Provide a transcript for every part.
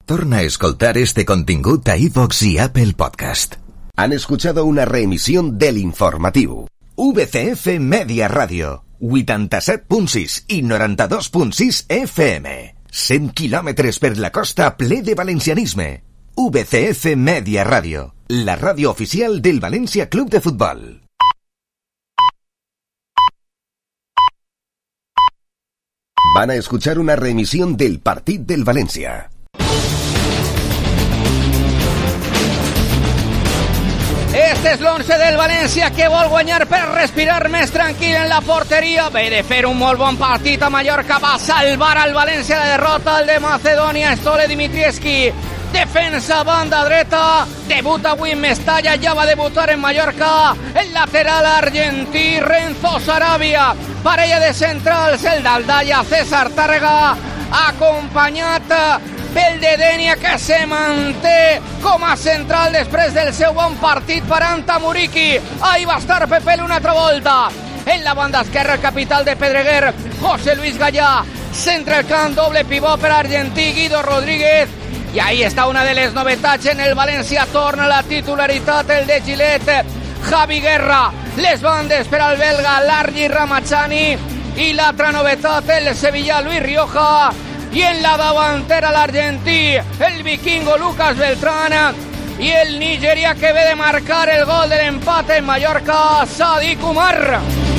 Torna a escoltar este contingut a iVox i Apple Podcast. Han escuchado una reemisión del informativo. VCF Media Radio, 87.6 i 92.6 FM. 100 quilòmetres per la costa ple de valencianisme. VCF Media Radio, la radio oficial del Valencia Club de Fútbol. Van a escuchar una reemisión del partit del València. Este és l'11 del València que vol guanyar per respirar més tranquil en la porteria. Ve de fer un molt bon partit a Mallorca, va salvar al València la derrota, el de Macedònia, Stole Dimitrievski. Defensa, banda dreta, debuta avui en Mestalla, ja va debutar en Mallorca, el lateral argentí Renzo Sarabia, parella de centrals, el d'Aldaya, César Tàrrega, acompanyat pel de Denia, que se manté com a central després del seu bon partit parant a Muriqui. Ahí va estar Pepelu una altra volta. En la banda esquerra, el capital de Pedreguer, José Luis Gallà, centra el camp, doble pivot per argentí, Guido Rodríguez. I ahí està una de les novetats en el València, torna la titularitat, el de Gillette, Javi Guerra, les bandes per al belga Largi Ramazani i l'altra novetat, el sevillà Luis Rioja, i en la davantera l'argentí, el vikingo Lucas Beltrán, i el nigerià que ve de marcar el gol de l'empat en Mallorca, Sadiq Umar.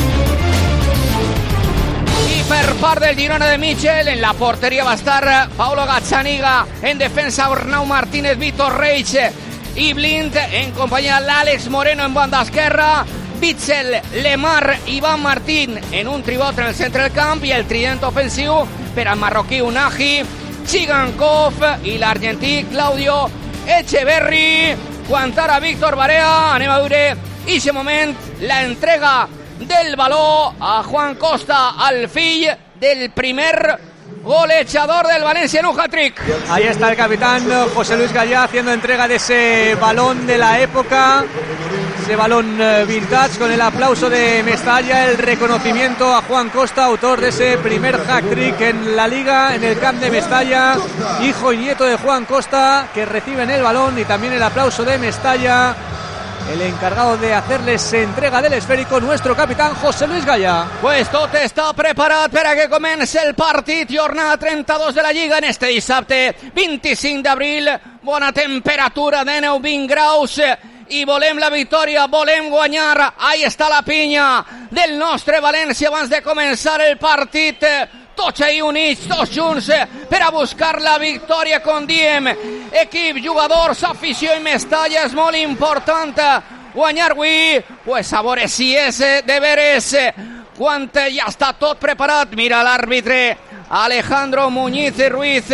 Per part del Girona de Michel, en la porteria va estar Paulo Gazzaniga, en defensa Arnau Martínez, Vitor Reich i Blind, en companyia l'Àlex Moreno en banda esquerra, Bitzel, Lemar, Iván Martín en un tribot en el centre del camp, i el trident ofensiu per al marroquí Unahi, Chigankov i l'argentí Claudio Echeverri. Quant ara Víctor Barea, anem a veure ixe moment, la entrega del baló a Juan Costa, al fill del primer golejador del Valencia en un hat-trick. Ahí está el capitán José Luis Gallà haciendo entrega de ese balón de la época, ese balón vintage, con el aplauso de Mestalla, el reconocimiento a Juan Costa, autor de ese primer hat-trick en la Liga, en el camp de Mestalla, hijo y nieto de Juan Costa, que reciben el balón, y también el aplauso de Mestalla, el encargado de hacerles entrega del esférico, nuestro capitán José Luis Gallà. Pues tot està preparat per a que comenci el partit, jornada 32 de la Lliga en este dissabte 25 d'abril, bona temperatura de 9-20 graus, i volem la victòria, volem guanyar. Ahí està la pinya del nostre València abans de començar el partit, tots ahí units, tots junts, per a buscar la victòria, com diem. Equip, jugadors, afició i Mestalla, és molt important guanyar avui. Pues a veure si és de veres, quan ja està tot preparat. Mira l'àrbitre Alejandro Muñiz Ruiz,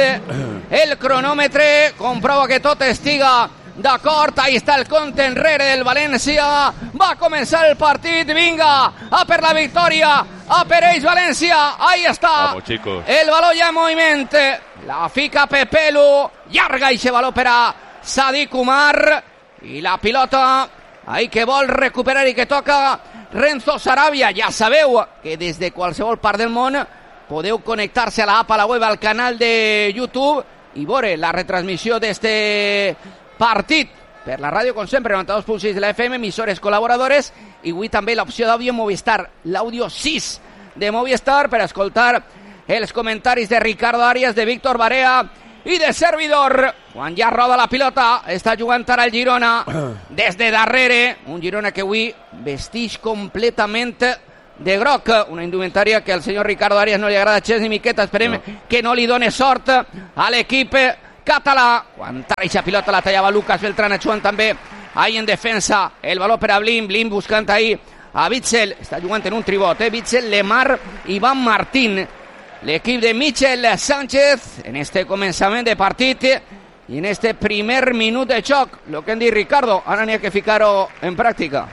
el cronòmetre, comprova que tot estiga d'acord. Ahí està el compte enrere del València, va començar el partit, vinga, a per la victòria, a per ells València. Ahí està. Vamos, chicos. El baló ja en moviment, la fica Pepelu, llarga eixe baló per a Sadiq Umar, i la pilota ahí que vol recuperar i que toca Renzo Sarabia. Ja sabeu que des de qualsevol part del món podeu connectar-se a la app, a la web, al canal de YouTube i veure la retransmissió d'este partit per la ràdio, com sempre, 92.6 de la FM, emissores col·laboradores, i avui també l'opció d'àudio Movistar, l'àudio 6 de Movistar, per escoltar els comentaris de Ricardo Arias, de Víctor Barea i de servidor. Quan ja roda la pilota, està jugant ara el Girona des de darrere, un Girona que avui vestix completament de groc, una indumentària que al senyor Ricardo Arias no li agrada gens ni miqueta. Esperem que no li done sort a l'equip català. Quan aquesta pilota la tallava Lucas Beltrán, jugant també ahí en defensa, el baló per a Blind, Blind buscant ahí a Bitzel, està jugant en un tribot, Bitzel, Lemar, Iván Martín, l'equip de Michel Sánchez en este començament de partit i en este primer minut de xoc. Lo que hem dit, Ricardo, ara n'hi ha que ficar-ho en pràctica.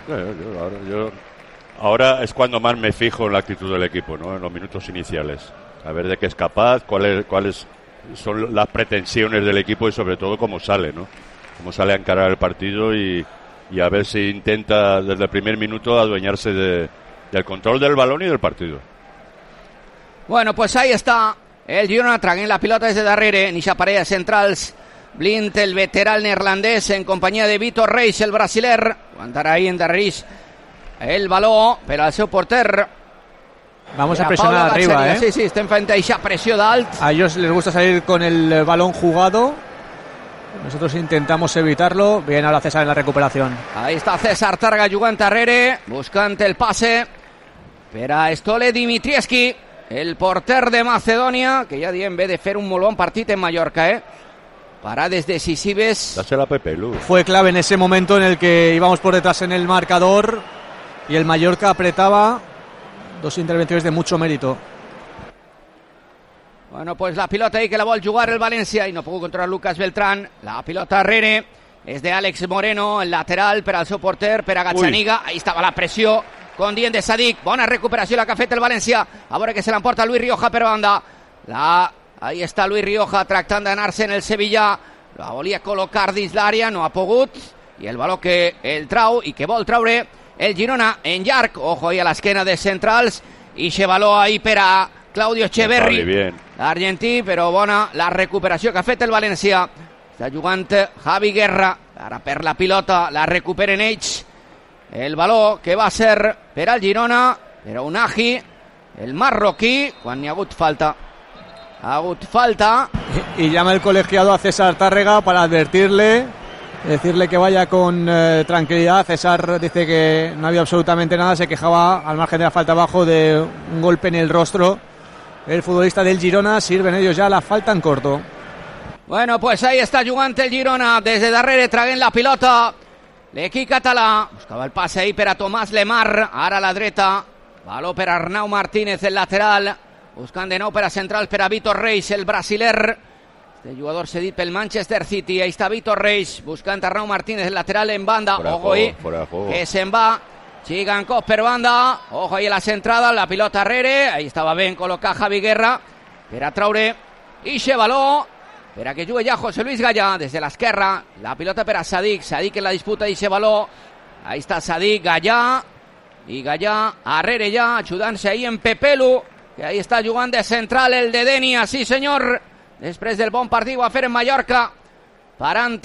Ahora es cuando más me fijo en la actitud del equipo, ¿no? En los minutos iniciales, a ver de qué es capaz, cuáles son las pretensiones del equipo y sobre todo cómo sale, ¿no? Cómo sale a encarar el partido y a ver si intenta desde el primer minuto adueñarse del control del balón y del partido. Bueno, pues ahí está el Girona, traguen la pilota des de darrere, en ixa parella centrals, Blind, el veteran neerlandès, en companyia de Vitor Reis, el brasiler, aguantarà ahí en darrerís el baló per al seu porter. Vamos a presionar arriba, Sí, sí, estem fent eixa pressió d'alt. A ellos les gusta salir con el balón jugado. Nosotros intentamos evitarlo. Bien, ahora César en la recuperación. Ahí está César Targa jugant darrere, buscant el passe per a Stole Dimitrievski, el porter de Macedònia, que ja diem ve de fer un molt bon partit en Mallorca, Parades decisives. Dásela a Pepe Lu. Fue clave en ese momento en el que íbamos por detrás en el marcador y el Mallorca apretaba. Dos intervenciones de mucho mérito. Bueno, pues la pilota ahí que la vol jugar el València i no pudo controlar Lucas Beltrán. La pilota darrere és de Àlex Moreno, el lateral per al seu porter, per a Gazzaniga. Ahí estava la pressió condient de Sadik. Bona recuperació la que ha fet el València. A veure que se l'emporta Luis Rioja per banda. Ahí està Luis Rioja tractant d'anar-se en el Sevilla. La volia col·locar dins l'àrea, no ha pogut. I el baló que el trau i que vol traure el Girona en llarg. Ojo ahí a l'esquena de centrals. I se baló ahí per a Claudio Echeverri, l'argentí, però bona la recuperació que ha fet el València. Està jugant Javi Guerra, ara per la pilota, la recuperen ells. El baló que va ser per al Girona, però Unagi, el marroquí, quan n'hi ha hagut falta. Ha hagut falta. Y llama el colegiado a César Tárrega para advertirle, decirle que vaya con tranquilidad. César dice que no había absolutamente nada, se quejaba al margen de la falta abajo de un golpe en el rostro. El futbolista del Girona, sirven ellos ya la falta en corto. Bueno, pues ahí está jugant el Girona, desde darrere traguent la pilota. L'equip català buscava el passe ahí per a Tomàs Lemar, ara a la dreta. Baló per a Arnau Martínez, el lateral. Buscant de nou per a centrals per a Vitor Reis, el brasiler. Este jugador cedit pel Manchester City. Ahí está Vitor Reis, buscant Arnau Martínez, el lateral en banda. Ojo ahí, que se'n va. Chigankov per banda. Ojo ahí a la centrada, la pilota arrere. Ahí estava ben col·locat Javi Guerra per a traure ixe baló, per a que jugui ja José Luis Gallà des de l'esquerra. La pilota per a Sadik. Sadik en la disputa d'ixe baló. Ahí està Sadik, Gallà. I Gallà arrere ja, ajudant-se ahí en Pepelu, que ahí està jugant de central el de Denia, sí senyor. Després del bon partit va fer en Mallorca, parant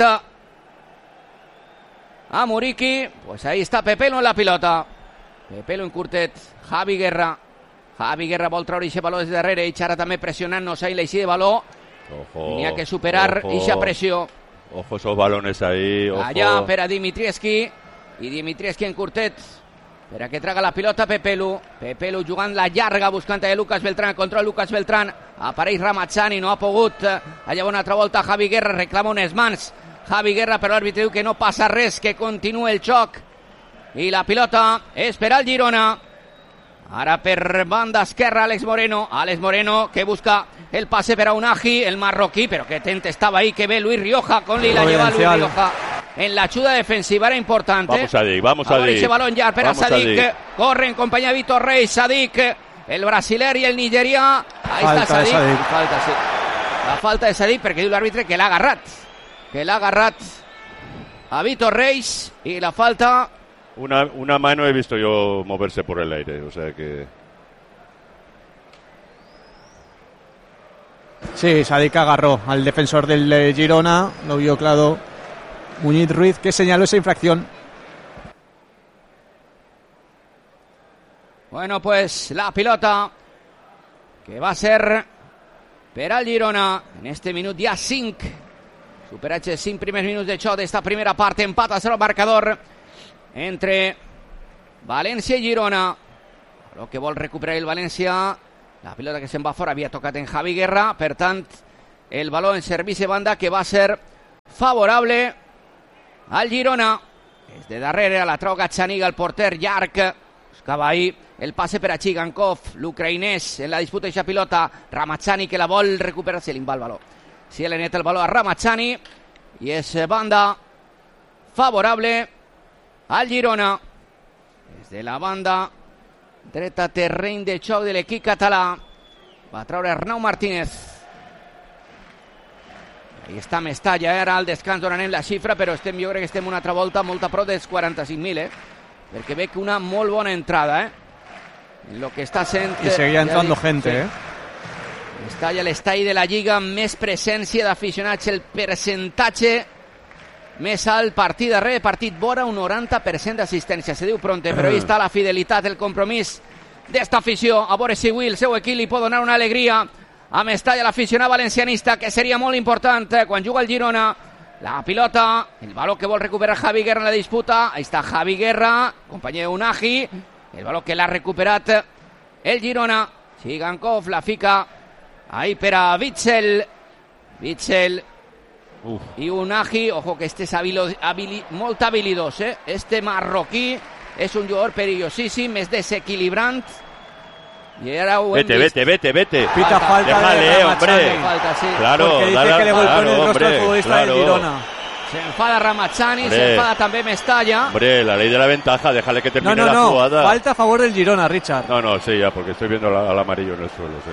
a Muriqui. Pues ahí está Pepelu en la pilota. Pepelu en curtet, Javi Guerra. Javi Guerra vol treure ixe baló des de darrere, i ara també pressionant-nos ahí l'eixí de baló. N'hi ha que superar ixa pressió. Ojo esos balones ahí. Ojo. Allà per a Dimitrievski, i Dimitrievski en curtet per a que traga la pilota Pepelu. Pepelu jugant la llarga, buscant a Lucas Beltrán, contra Lucas Beltrán. Apareix Ramazzani, no ha pogut. Allà una altra volta Javi Guerra, reclama unes mans Javi Guerra, però l'àrbitre diu que no passa res, que continua el xoc. I la pilota és per al Girona. Ara per banda esquerra Àlex Moreno. Àlex Moreno que busca el pase per a Unagi, el marroquí, però que tent estava ahí, que ve Luis Rioja, con la lleva Luis Rioja. En la ayuda defensiva era importante. Vamos a Sadik, vamos a Sadik. Ese balón ya para Sadik. Corre en compañía de Vitor Reis. Sadik, el brasiler y el nigeria. Ahí falta está Sadik. Falta, sí. La falta de Sadik, perquè diu l'àrbitre que l'ha agarrat. Que l'ha agarrat a Vitor Reis. Y la falta... Una mano he visto yo moverse por el aire, o sea que... Sí, Sadik agarró al defensor del Girona, lo vio claro Muñiz Ruiz, que señaló esa infracción. Bueno, pues la pilota que va a ser per al Girona en este minut ja 5. Superatge 5 primers minuts de xoc d'esta primera part. Empat a 0 el marcador entre València i Girona. Lo que vol recuperar el València. La pilota que se'n va fora havia tocat en Javi Guerra. Per tant, el baló en servici de banda que va ser favorable al Girona. Des de darrere la trau Gazzaniga, el porter llarg. Buscava ahí el passe per a Chigankov, l'ucraïnès en la disputa d'aquesta pilota. Ramazzani que la vol recuperar, se li va el baló. Si le neta el baló a Ramazzani i és banda favorable al Girona. Des de la banda dreta, terreny de xoc de l'equip català. Va treure Arnau Martínez. Ahí està Mestalla, ara al descans donarem la xifra, però jo crec que estem una altra volta molt a prop dels 45.000, perquè veig una molt bona entrada, en lo que està sent... Y seguía entrando gente, sí. Mestalla, l'estall de la Lliga amb més presència d'aficionats, el percentatge més alt, partit darrere partit, vora un 90% d'assistència. Se diu pronte, però ahí està la fidelitat, el compromís d'esta afició. A veure si avui el seu equip li pot donar una alegria a Mestalla, l'aficionat valencianista, que seria molt important quan juga el Girona. La pilota, el baló que vol recuperar Javi Guerra en la disputa. Ahí està Javi Guerra, company d'Unagi. El baló que l'ha recuperat el Girona. Chigankov la fica ahí per a Witsel. Witsel i Unagi. Ojo que este és molt habilidós, eh? Este marroquí és un jugador perillosíssim, és desequilibrant. Y ahora vete. Pita falta. Déjale, hombre. Falta, sí. Claro, porque dice que le golpeó en el rostro al futbolista del Girona. Se enfada Ramazzani, se enfada también Mestalla. Hombre, la ley de la ventaja, déjale que termine la jugada. Falta a favor del Girona, Richard. No, sí, ya, porque estoy viendo al amarillo en el suelo, sí.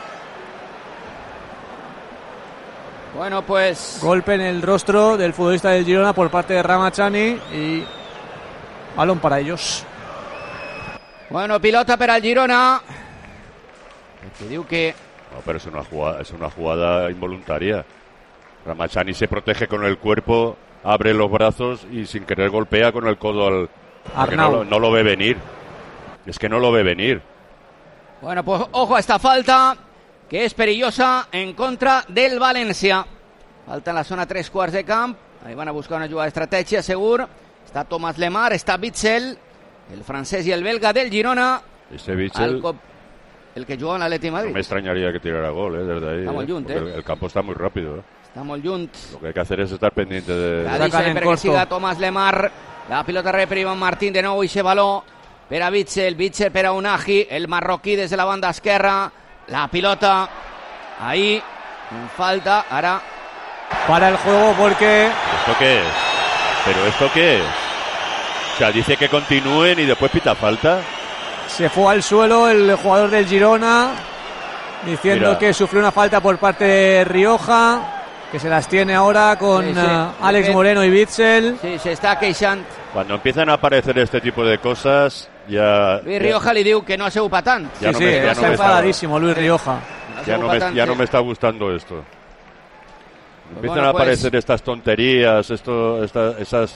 Bueno, pues... Golpe en el rostro del futbolista del Girona por parte de Ramazzani y balón para ellos. Bueno, pilota per al Girona. Que diu que... No, pero es una jugada involuntaria. Ramazzani se protege con el cuerpo, abre los brazos y sin querer golpea con el codo al... Arnau. No lo ve venir. Es que no lo ve venir. Bueno, pues ojo a esta falta, que es perillosa en contra del València. Falta en la zona 3/4 de camp. Ahí van a buscar una jugada d'estratègia, segur. Està Thomas Lemar, està Witsel, el francès i el belga del Girona. Este Witsel... El que juga en l'Atleti de Madrid. No me extrañaría que tirara gol, desde ahí. Està molt lluny, el campo está muy rápido, Està molt lluny. Lo que hay que hacer es estar pendiente de... La deixa perquè siga Thomas Lemar. La pilota rep per Ivan Martín, de nou ixe baló per a Witsel per a Unagi, el marroquí des de la banda esquerra. La pilota ahí, en falta, ara... Para el juego porque... ¿Esto qué es? ¿Pero esto qué es? O sea, dice que continúen y después pita falta. Se fue al suelo el jugador del Girona diciendo que sufrió una falta por parte de Rioja, que se las tiene ahora con Alex Moreno y Witsel. Sí, se està queixant. Cuando empiezan a aparecer este tipo de cosas, ya... Luis Rioja li diu que no ha sigut patant. Está enfadadísimo Luis Rioja. Ya no me está gustando esto. Empiezan a aparecer estas tonterías, esas...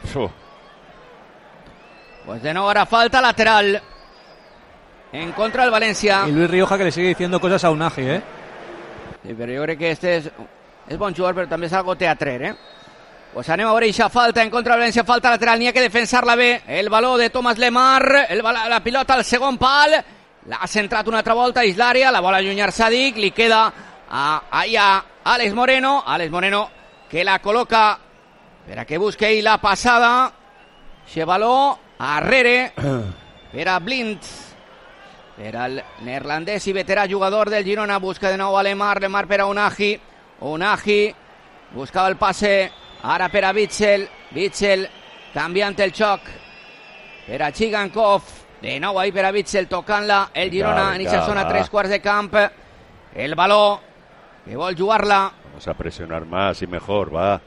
Pues de nou ara falta lateral en contra del València. Y Luis Rioja que le sigue diciendo cosas a Unagi, ¿eh? Sí, però jo crec que este és bon jugador, però també és algo teatrer, eh? Pues anem a veure eixa falta en contra del València, falta lateral, n'hi ha que defensar-la bé. El baló de Thomas Lemar, la pilota al segon pal, l'ha centrat una altra volta, és l'àrea, la vol allunyar Sadik, li queda ahí a Alex Moreno que la col·loca per a que busque ell la passada. Xe baló arrere per a Blind, per al neerlandès i veterà jugador del Girona. Busca de nou a Lemar per a Unagi buscava el passe ara per a Witsel canviant el xoc per a Chigankov, de nou ahí per a Witsel tocant-la el Girona en aquesta zona 3/4 de camp. El baló que vol jugar-la, vamos a presionar más y mejor, va.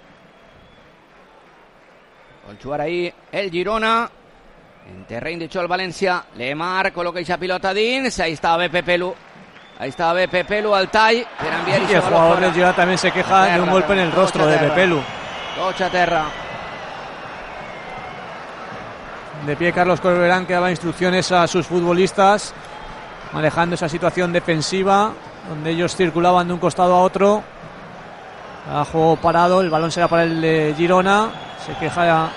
Vol jugar ahí el Girona en terreny de xoc el València. Lemar col·loca aquesta pilota dins, ahí estava bé Pepelu al tall per enviar y el jugador del Girona también se queja de un golpe en el rostro de Pepelu. Tocha terra. De pie Carlos Corberán, que daba instrucciones a sus futbolistas manejando esa situación defensiva donde ellos circulaban de un costado a otro. A juego parado, el balón será para el de Girona. Se queja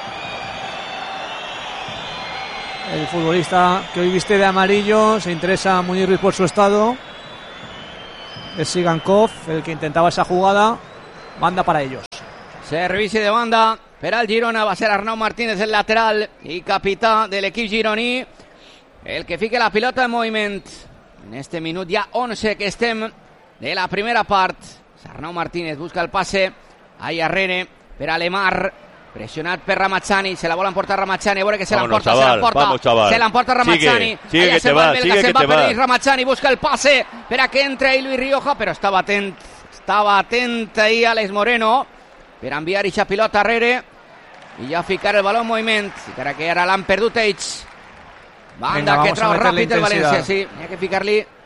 el futbolista que hoy viste de amarillo. Se interesa a Munir Ruiz por su estado. Es Chigankov el que intentaba esa jugada. Banda para ellos. Servici de banda per al Girona. Va a ser Arnau Martínez el lateral y capità de l'equip gironí, el que fique la pilota en moviment. En este minut ja 11 que estem de la primera part. Arnau Martínez busca el passe ahí arrere per a Lemar, pressionat per Ramazzani, se la vol emportar Ramazzani, a veure que se l'emporta, se l'emporta Ramazzani, sigue que te va, Ramazzani busca el passe per a que entre ahí Luis Rioja, però estava atent ahí Alex Moreno per enviar eixa pilota arrere i ja ficar el baló en moviment, encara que ara l'han perdut ells. Banda que trau ràpid el València, sí, n'hi ha que ficar-li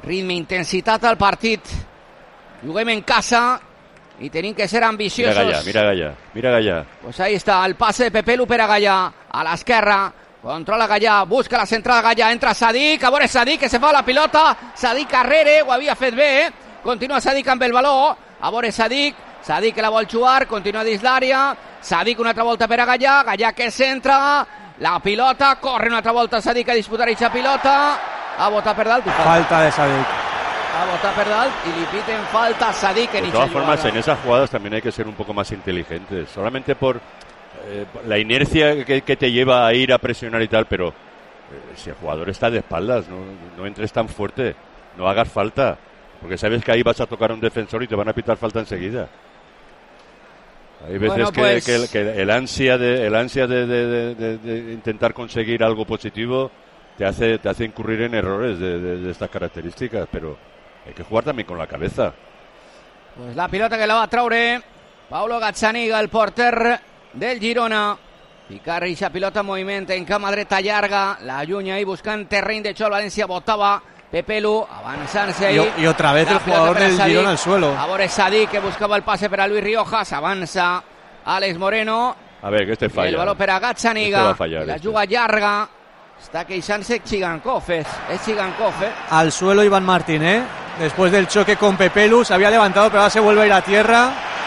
ritme, intensitat al partit. Juguem en casa y tienen que ser ambiciosos. Mira Gallà. Pues ahí está, el pase de Pepelu per a Gallà, a l'esquerra, controla Gallà, busca la centrada Gallà, entra Sadik, a veure Sadik, que se fa la pilota, Sadik Carrere, ho havia fet bé, continua Sadik amb el baló, a veure Sadik que la vol jugar, continua dins l'àrea, Sadik una altra volta per a Gallà, Gallà que centra, la pilota, corre una altra volta Sadik a disputar aquesta pilota, a botar per dalt. Falta de Sadik. A botar per dalt y le piten falta a Sadik. De todas formas, en esas jugadas también hay que ser un poco más inteligentes. Solamente por la inercia que te lleva a ir a presionar y tal, pero si el jugador está de espaldas, no entres tan fuerte, no hagas falta, porque sabes que ahí vas a tocar a un defensor y te van a pitar falta enseguida. Hay veces que el ansia de intentar conseguir algo positivo te hace incurrir en errores de estas características, pero hay que jugar también con la cabeza. Pues la pilota que la va a traure Paulo Gazzaniga, el porter del Girona. Picar eixa pilota en moviment en cama dreta llarga, la llunya ahí buscant terreny, de hecho el València botava Pepelu, avançant-se ahí. Y otra vez el jugador del Girona al suelo. A veure Sadik, que buscava el pase per a Luis Riojas, avança Àlex Moreno. A ver, que este falla. El baló per a Gazzaniga, la juga llarga. Está queixant-se Chigankov, es Chigankov, Al suelo Iván Martín, después del choque con Pepelu, se había levantado, pero ahora se vuelve a ir a tierra.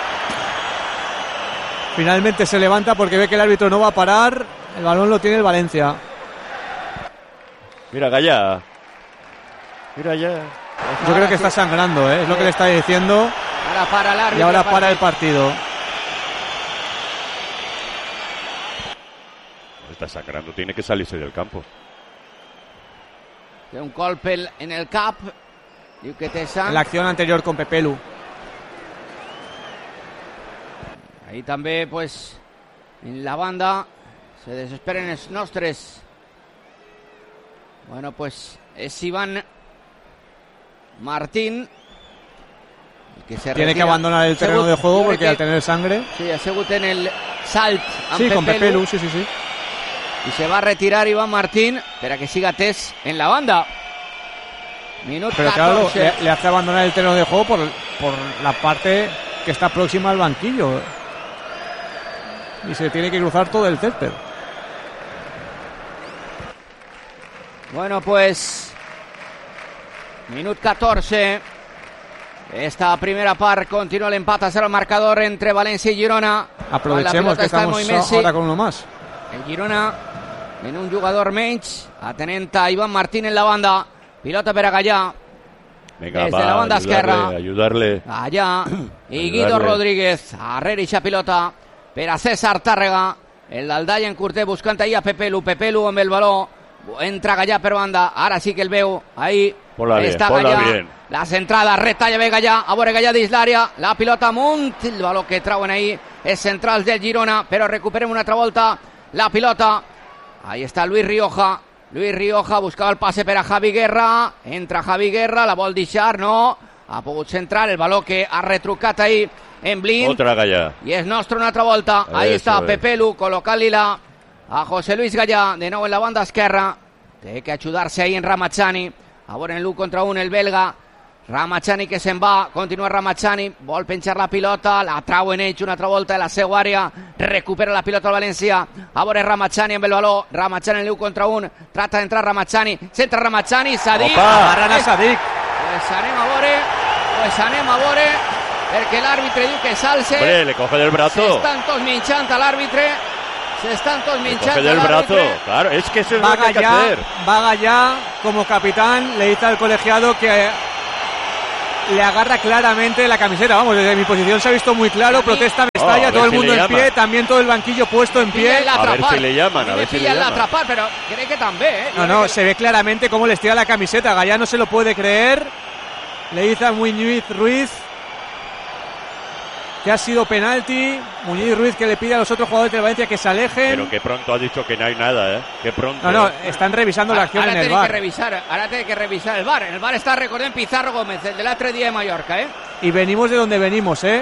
Finalmente se levanta porque ve que el árbitro no va a parar. El balón lo tiene el Valencia. Mira Gallà. Yo creo que está sangrando, es lo que le está diciendo. Ahora para el árbitro. Y ahora para el partido. Está sangrando, tiene que salirse del campo. Té un colp en el cap. Diu que té sang. En la acción anterior con Pepelu. Ahí també, pues, en la banda se desesperen els nostres. Bueno, pues es Iván Martín el que se tiene que abandonar el terreno de juego porque al tener sangre. Sí, ha sigut en el salt amb sí, Pepelu. con Pepelu, sí. Y se va a retirar Iván Martín para que siga Tess en la banda. Minuto pero 14. Claro, le hace abandonar el terreno de juego por la parte que está próxima al banquillo. Y se tiene que cruzar todo el césped. Bueno, pues minut 14. Esta primera part continua l'empat a 0 al marcador entre València y Girona. Aprovechemos que estamos ahora con uno más. El Girona en un jugador menys, atenent a Iván Martín en la banda. Pilota per a Gallà. Venga, desde la banda esquerra. Ayudarle. Gallà y Guido Rodríguez. Arrere eixa pilota per a César Tàrrega. El d'Aldalla en curter buscant ahí a Pepelu. Pepelu amb el baló. Entra Gallà per banda. Ara sí que el veu. Ahí està Gallà. La centrada, retalla bé Gallà. A veure Gallà dins l'àrea. La pilota amunt. El baló que trauen ahí és centrals del Girona. Però recuperem una altra volta la pilota. Ahí está Luis Rioja. Luis Rioja buscava el passe per a Javi Guerra. Entra Javi Guerra, la vol deixar, no. Ha pogut centrar el baló que ha retrucat ahí en Blind. Otra Gallà. I és nostre una altra volta. Ahí està Pepelu col·locant-li-la a José Luis Gallà. De nou en la banda esquerra. Té que ajudar-se ahí en Ramazani. A veure en l'1 contra 1 el belga. Ramazani que se'n va, continua Ramazani, vol penjar la pilota, la trauen ells una altra volta de la seva àrea, recupera la pilota al València, a veure Ramazani amb el baló, Ramazani en l'1 contra 1, trata d'entrar Ramazani, centra Ramazani, Sadik, agarran a Sadik. Pues anem a veure, perquè l'àrbitre diu que s'alce. Hombre, le coge del brazo. S'estan tots minxant a l'àrbitre. Coge del brazo, claro, es que eso es lo que hay que hacer. Va Gallà como capitán, le dice al colegiado que le agarra claramente la camiseta. Vamos, desde mi posición se ha visto muy claro. Protesta Mestalla, todo el mundo en pie, también todo el banquillo puesto en pie. A ver si le llaman, a ver si le llaman. Atrapar, pero cree que también, No, se ve claramente cómo le estira la camiseta. Gallà no se lo puede creer. Le dice a Muñiz Ruiz que ha sido penalti. Muñiz Ruiz que le pide a los otros jugadores de Valencia que se alejen. Pero que pronto ha dicho que no hay nada, que pronto. No, están revisando la acción en el VAR. Ahora tiene que revisar el VAR. En el VAR está, recordem, Pizarro Gómez, el del altre día de Mallorca, Y venimos de donde venimos, La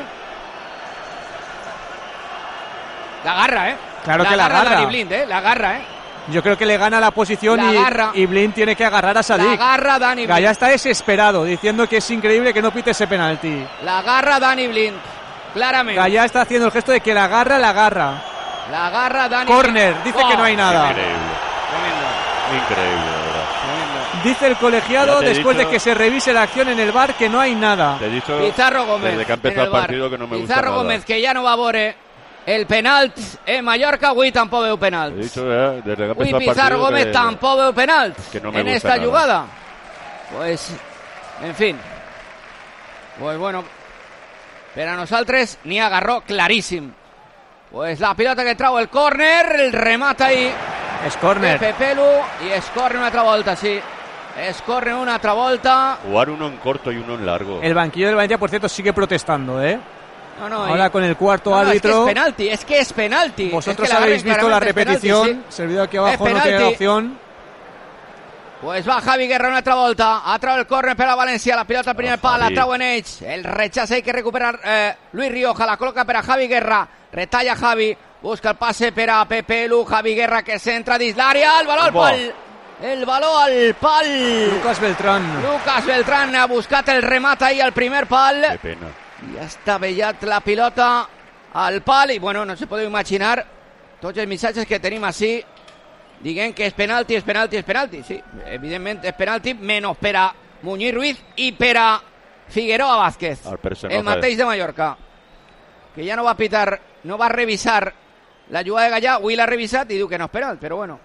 agarra, Claro que la agarra. La agarra, Yo creo que le gana la posición y Blind tiene que agarrar a Sadik. La agarra Dani Blind. Gallá está desesperado, diciendo que es increíble que no pite ese penalti. La agarra Dani Blind, claramente. Gallá está haciendo el gesto de que la agarra. La agarra Dani Corner, Blind. dice que no hay nada. Increíble, de verdad. Dice el colegiado, después de que se revise la acción en el VAR, que no hay nada. Te he dicho Pizarro Gómez, desde que ha empezado el partido que no me gusta Pizarro nada. Gómez, que ya no va veure el penalt en Mallorca, avui tampoc veu penalt. He dicho desde que ha empezado el Avui Pizarro partido Gómez tampoc veu penalt en esta nada. jugada. Pues, en fin. Pues bueno, per a nosaltres n'hi agarró claríssim. Pues la pilota que trau el córner, el remata ahí. Es córner. Pepe Lu, y es córner una altra volta, sí. Es córner una altra volta. Jugar uno en corto y uno en largo. El banquillo del Valencia, por cierto, sigue protestando, ¿eh? No, ahora con el cuarto árbitro. Es que es penalti. Vosotros es que habéis visto la repetición. Penalti, sí. Se olvidó aquí abajo no tiene opción. Pues va Javi Guerra una altra volta. Ha trau el córner per a València. La pilota al primer pal, la trau en ells. El rechaç hay que recuperar Luis Rioja. La col·loca per a Javi Guerra. Retalla Javi. Busca el passe per a Pepe Lu. Javi Guerra que centra dins l'àrea. El baló al pal. El baló al pal. Lucas Beltrán ha buscat el remat ahí al primer pal. Qué pena. I ha estavellat la pilota al pal. I bueno, no se podeu imaginar tots els missatges que tenim així dient que és penalti. Sí, evidentment és penalti, menys per a Muñiz Ruiz i per a Figueroa Vázquez, el mateix de Mallorca, que ja no va pitar, no va revisar la jugada de Gallà. Avui l'ha revisat i diu que no és penal, però bueno.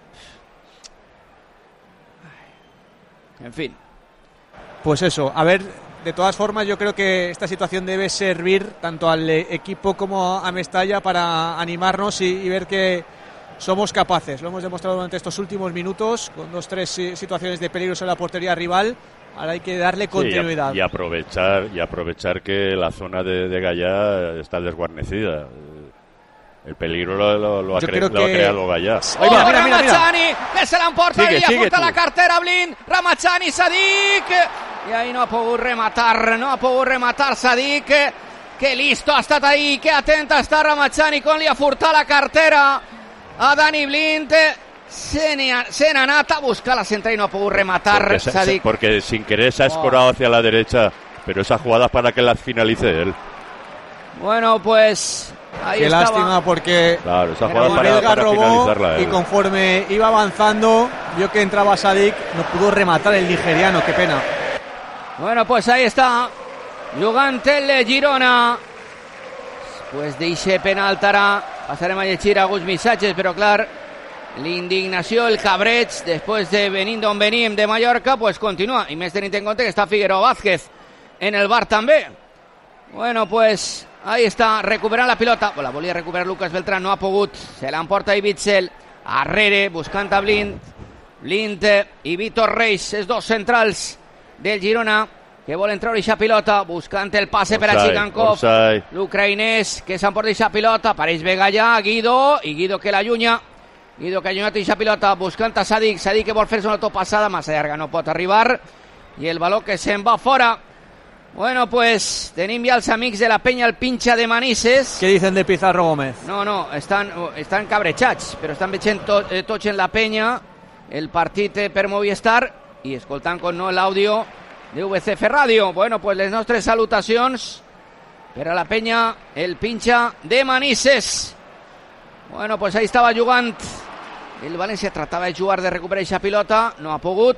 En fin. Pues eso, a ver, de todas formas yo creo que esta situación debe servir tanto al equipo como a Mestalla para animarnos y ver que somos capaces. Lo hemos demostrado durante estos últimos minutos con 2-3 situaciones de peligro en la portería rival. Ahora hay que darle continuidad. Sí, y aprovechar que la zona de Gallá está desguarnecida. El peligro lo ha creado Gallá. Ramachani, que se l'emporta i apunta la cartera Blind. Ramachani, Sadik, i ahí no ha pogut rematar Sadik, que listo ha estat ahí, que atenta està Ramachani quan li ha furtat la cartera a Dani Blind. Se n'ha anat a buscar la central y no ha podido rematar Sadik. Porque sin querer se ha escorado hacia la derecha, pero esa jugada es para que la finalice él. Bueno, pues ahí qué estaba. Lástima porque claro, esa jugada para finalizarla él. Y conforme iba avanzando, vio que entraba Sadik, no pudo rematar el nigeriano, qué pena. Bueno, pues ahí está, jugant el Girona. Pues d'eixe penalt ara passarem a llegir alguns missatges, però clar, l'indignació, el cabreig, després de venir d'on venim de Mallorca, pues continua, i més tenint en compte que està Figueroa Vázquez en el bar també. Bueno, pues ahí está, recuperant la pilota, la volia recuperar Lucas Beltrán, no ha pogut, se l'emporta Ibitzel, arrere, buscant a Blind i Víctor Reis, els dos centrals del Girona, que volen treure aquesta pilota, buscant el passe per a Chigankov, l'ucraïnès que s'emporta aquesta pilota, apareix bé Gallà, Guido, i Guido que l'allunya, Guido que ha allunyat aquesta pilota, buscant a Sadik que vol fer-se una topassada, massa llarga, no pot arribar, i el baló que se'n va fora. Bueno, pues tenim ja els amics de la penya al pinxa de Manises. ¿Qué dicen de Pizarro Gómez? No, estan cabrejats, però estan veient tots en la penya el partit per Movistar i escoltant com no l'àudio de VCF Ràdio. Bueno, pues les nostres salutacions per a la penya, el pinxa de Manises. Bueno, pues ahí estava jugant. El València tratava de jugar, de recuperar aquesta pilota, no ha pogut.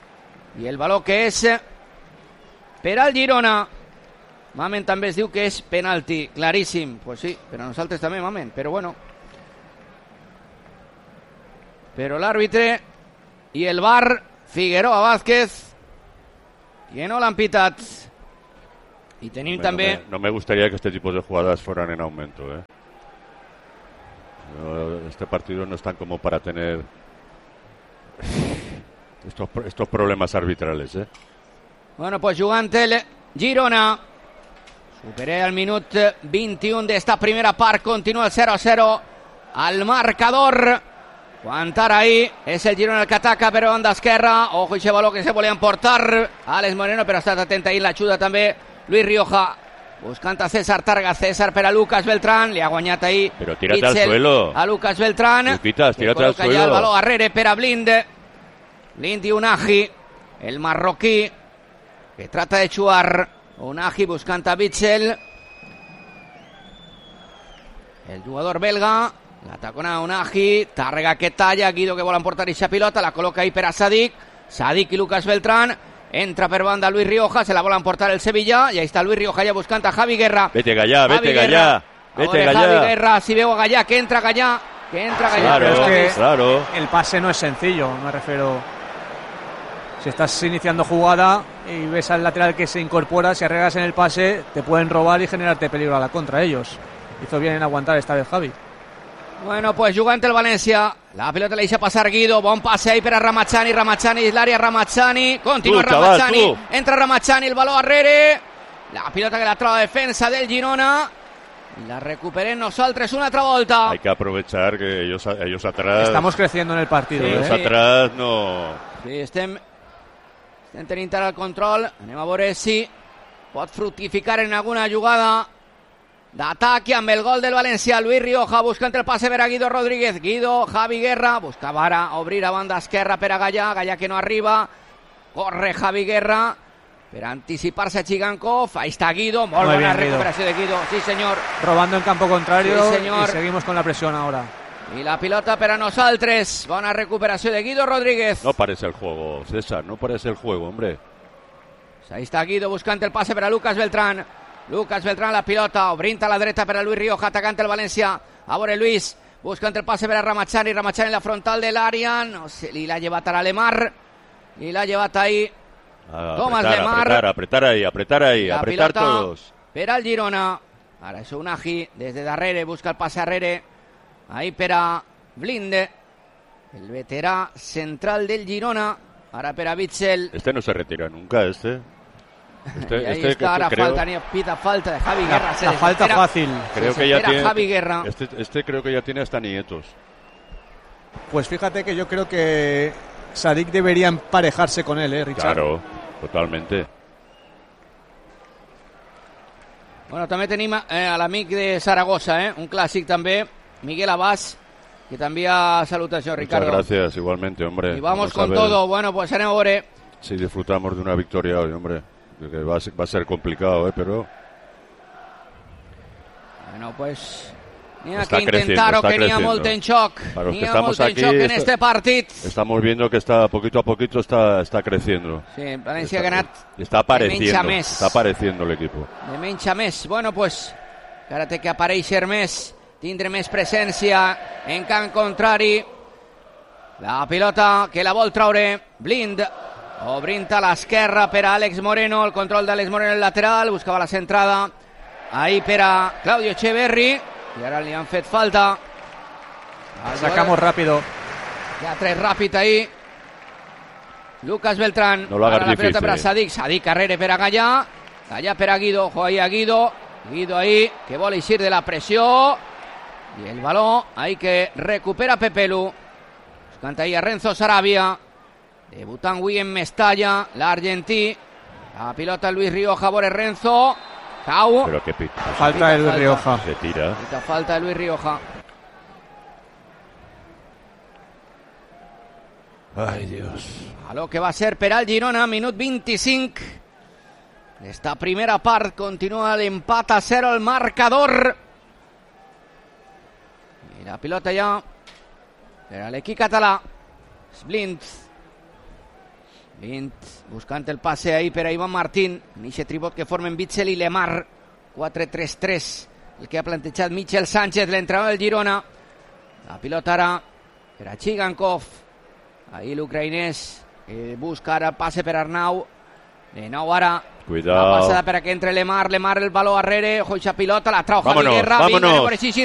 I el baló que és per al Girona. Mamen també es diu que és penalti, claríssim. Pues sí, per a nosaltres també, Mamen, però bueno. Però l'àrbitre i el VAR, Figueroa Vázquez, que no l'han pitat. Y tenim també... No me gustaría que este tipo de jugadas fueran en aumento, ¿eh? Este partido no es tan como para tener estos problemas arbitrales, ¿eh? Bueno, pues jugant el Girona. Superé al minut 21 d'esta primera part. Continua el 0-0 al marcador. Quan ara ahí és el Girona el que ataca per banda esquerra. Ojo, aquest baló que se volia emportar Alex Moreno, però ha estat atent ahí l'ajuda també Luis Rioja. buscant a César Targa, César per a Lucas Beltrán, li ha guanyat ahir però tira't al suelo a Lucas Beltrán, Luquitas, tira't al suelo, ja el baló arrere per a Blind i Unagi, el marroquí que trata de xuar. Unagi buscant a Bitzel, el jugador belga, la tacona Unagi, Tàrrega que talla, Guido que vol emportar eixa pilota, la col·loca ahí per a Sadik i Lucas Beltrán, entra per banda Luis Rioja, se la vol emportar el Sevilla, i ahí està Luis Rioja ja buscant a Javi Guerra. Vete Gallà, Javi Guerra, si veo a Gallà, que entra Gallà. Claro, es que claro. El pase no es sencillo, me refiero. Si estás iniciando jugada y ves al lateral que se incorpora, si arriesgas en el pase, te pueden robar y generarte peligro a la contra ellos. Hizo bien en aguantar esta vez Javi. Bueno, pues jugant el València, la pilota la deixa passar Guido, bon passe ahí per a Ramachani és l'àrea Ramachani, continua Ramachani, entra Ramachani, el baló arrere, la pilota que la troba defensa del Girona, y la recuperem nosaltres una altra volta. Hay que aprovechar que ellos atrás... Estamos creciendo en el partido. Sí, ellos atrás no... Sí, estem tenint ara el control, anem a veure si pot fructificar en alguna jugada d'ataque amb el gol del València. Luis Rioja buscant el passe per a Guido Rodríguez, Javi Guerra, buscava ara obrir a banda esquerra per a Gallà que no arriba, corre Javi Guerra per anticipar-se a Chigankov, ahí está Guido, molt bona recuperació de Guido, sí senyor, robando en campo contrario, sí, señor. Y seguimos con la presión ahora. Y la pilota per a nosaltres, bona recuperació de Guido Rodríguez. No parece el juego, César, no parece el juego, hombre. Ahí está Guido buscant el passe per a Lucas Beltrán, la pilota, obrint a la dreta per a Luis Rioja, atacant el València, a veure Luis, buscant el passe per a Ramachani en la frontal de l'àrea, no sé, li l'ha llevat ara Lemar, li l'ha llevat ahí Tomás Lemar. Apretar ahí, apretar todos. Per al Girona, ara és Unagi, des de darrere, busca el passe arrere, ahí per a Blinde, el veterà central del Girona, ara per a Bitzel. Este no se retira nunca, Y ahí está, ahora pita falta de Javi Guerra. La falta fácil. Creo que ya tiene, Javi Guerra. Este creo que ya tiene hasta nietos. Pues fíjate que yo creo que Sadik debería emparejarse con él, Richard. Claro, totalmente. Bueno, també tenim a l'amic de Saragossa, un clàssic també, Miguel Abás, que també ha salutació, Ricardo. Muchas gracias, igualmente, hombre. Y vamos con todo. Bueno, pues anem a veure. Si disfrutamos de una victoria hoy, hombre. Que va a ser complicado, pero... Bueno, pues... N'hi ha que intentar-ho, que n'hi ha molt en xoc. N'hi ha molt en xoc en este partit. Estamos viendo que poquito a poquito está creciendo. Sí, València ha ganat está apareciendo el equipo. De menys a més. Bueno, pues, ara té que aparèixer més, tindre més presència en camp contrari. La pilota que la vol traure Blind. Obrint a l'esquerra per a Àlex Moreno, el control d'Àlex Moreno en el lateral, buscava la centrada ahí per a Claudio Echeverri, i ara li han fet falta. Sacamos rápido. Ja tres ràpid ahí. Lucas Beltrán. No lo hagas la difícil. Pelota per a Sadik carrere per a Gallà per a Guido, ojo ahí a Guido ahí, que vol eixir de la pressió, i el baló ahí que recupera Pepelu, buscant ahí a Renzo Sarabia, debutant avui en Mestalla, l'argentí. La pilota Luis Rioja, veure Renzo, cau. Pero qué pita. Falta de Luis Rioja. Se tira. Falta de Luis Rioja. Ay, Dios. A lo que va a ser per al Girona, minut 25. Esta primera part continua l'empat a 0 al marcador. I la pilota ja per a l'equip català. Blind buscant el passe ahí per a Ivan Martín, en eixe tribot que formen Bitzel i Lemar. 4-3-3, el que ha plantejat Michel Sánchez, l'entrenador del Girona. La pilota ara per a Chigankov, ahí l'ucraïnès que busca ara el passe per Arnau, de nou ara cuidado, la passada per a que entre Lemar el baló arrere, ojo eixa pilota, la trau Javi Guerra, vámonos.